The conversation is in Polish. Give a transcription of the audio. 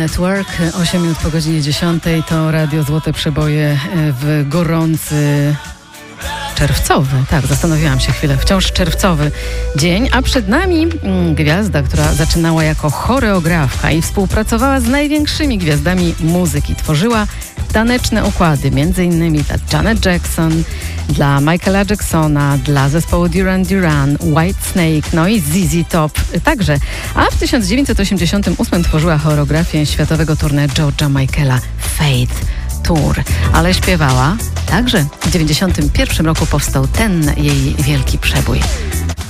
Network, 8 minut po godzinie 10 to Radio Złote Przeboje w gorący czerwcowy, tak, zastanowiłam się chwilę, wciąż czerwcowy dzień, a przed nami gwiazda, która zaczynała jako choreografka i współpracowała z największymi gwiazdami muzyki. Tworzyła taneczne układy, m.in. dla Janet Jackson, dla Michaela Jacksona, dla zespołu Duran Duran, Whitesnake, no i ZZ Top także. A w 1988 tworzyła choreografię światowego tournée George'a Michaela Faith Tour, ale śpiewała także. W 1991 roku powstał ten jej wielki przebój.